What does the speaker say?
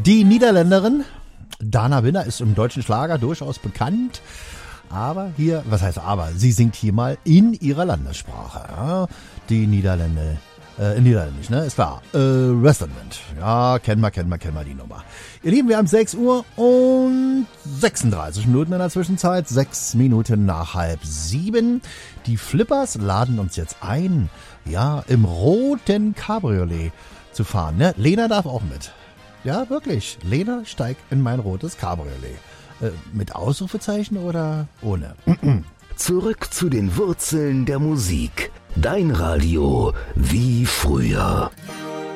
Die Niederländerin Dana Winner ist im deutschen Schlager durchaus bekannt. Aber hier, was heißt aber? Sie singt hier mal in ihrer Landessprache. Ja? Die Niederländer, Niederländisch, ne? Ist klar. Restaurant. Ja, kennen wir die Nummer. Ihr Lieben, wir haben 6 Uhr und 36 Minuten in der Zwischenzeit. 6 Minuten nach 6:30. Die Flippers laden uns jetzt ein, ja, im roten Cabriolet zu fahren. Ne? Lena darf auch mit. Ja, wirklich. Lena steigt in mein rotes Cabriolet. Mit Ausrufezeichen oder ohne? Zurück zu den Wurzeln der Musik. Dein Radio wie früher.